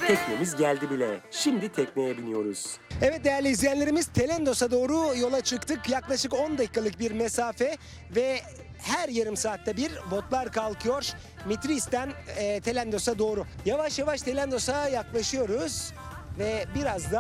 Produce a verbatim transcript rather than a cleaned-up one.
Teknemiz geldi bile. Şimdi tekneye biniyoruz. Evet değerli izleyenlerimiz, Telendos'a doğru yola çıktık. Yaklaşık on dakikalık bir mesafe ve her yarım saatte bir botlar kalkıyor. Mitris'ten e, Telendos'a doğru. Yavaş yavaş Telendos'a yaklaşıyoruz ve biraz da